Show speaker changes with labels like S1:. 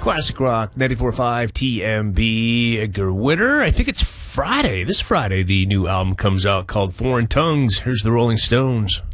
S1: Classic Rock 94.5 TMB. Edgar Witter. I think it's Friday. This Friday, the new album comes out called Foreign Tongues. Here's the Rolling Stones.